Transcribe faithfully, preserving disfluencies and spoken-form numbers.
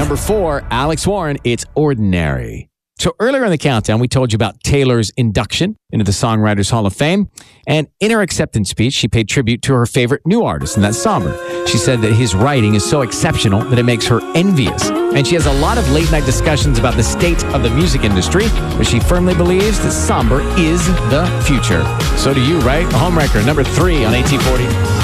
number four, Alex Warren, It's Ordinary. So earlier in the countdown, we told you about Taylor's induction into the Songwriters Hall of Fame. And in her acceptance speech, she paid tribute to her favorite new artist, and that's Somber. She said that his writing is so exceptional that it makes her envious. And she has a lot of late-night discussions about the state of the music industry, but she firmly believes that Somber is the future. So do you, right? A homewrecker, number three on eighteen forty.